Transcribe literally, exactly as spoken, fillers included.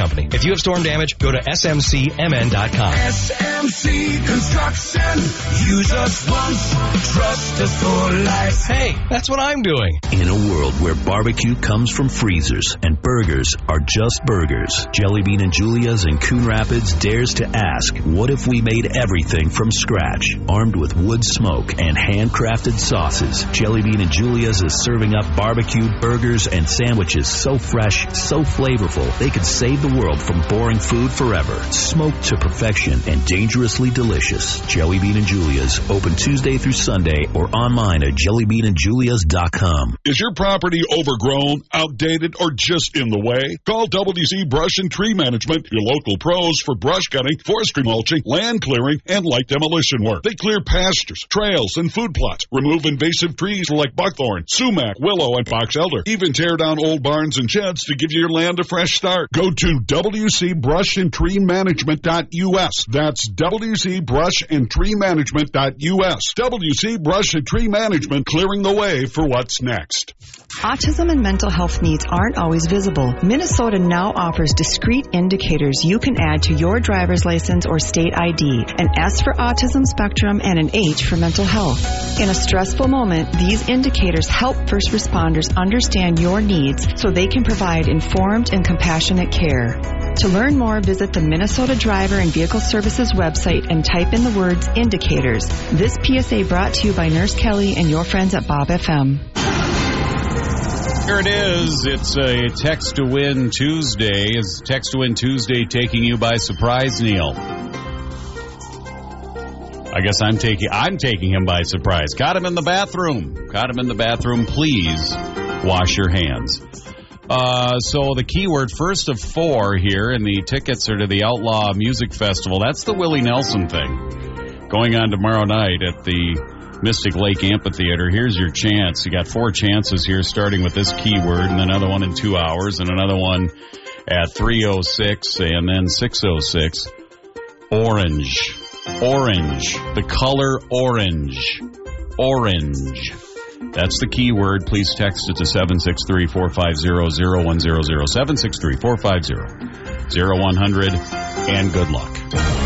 company. If you have storm damage, go to S M C M N dot com. S M C Construction. Use us once, trust us for life. Hey, that's what I'm doing. In a world where barbecue comes from freezers and burgers are just burgers, Jelly Bean and Julia's in Coon Rapids dares to ask, what if we made everything from scratch? Armed with wood smoke and handcrafted sauces, Jelly Bean and Julia's is serving up barbecued burgers and sandwiches so fresh, so flavorful, they could save the world from boring food forever. Smoked to perfection and dangerously delicious. Jelly Bean and Julia's, open Tuesday through Sunday or online at jelly bean and julias dot com. Is your property overgrown, outdated, or just in the way? Call W C Brush and Tree Management, your local pros for brush cutting, forestry mulching, land clearing, and light demolition work. They clear pastures, trails, and food plots, remove invasive trees like buckthorn, sumac, willow, and box elder, even tear down old barns and sheds to give your land a fresh start. Go to W C Brush and Tree Management dot U S. That's W C Brush and Tree Management dot U S. W C Brush and Tree Management, clearing the way for what's next. Autism and mental health needs aren't always visible. Minnesota now offers discrete indicators you can add to your driver's license or state I D, an S for autism spectrum and an H for mental health. In a stressful moment, these indicators help first responders understand your needs so they can provide informed and compassionate care. To learn more, visit the Minnesota Driver and Vehicle Services website and type in the words indicators. This P S A brought to you by Nurse Kelly and your friends at Bob F M. Here it is. It's a Text to Win Tuesday. Is Text to Win Tuesday taking you by surprise, Neil? I guess I'm taking I'm taking him by surprise. Caught him in the bathroom. Caught him in the bathroom. Please wash your hands. Uh, so the keyword, first of four here, and the tickets are to the Outlaw Music Festival. That's the Willie Nelson thing. Going on tomorrow night at the Mystic Lake Amphitheater. Here's your chance. You got four chances here, starting with this keyword, and another one in two hours, and another one at three oh six, and then six oh six. Orange. Orange. The color orange. Orange. That's the keyword. Please text it to seven six three, four five zero, zero one zero zero, seven six three, four five zero, zero one zero zero, and good luck.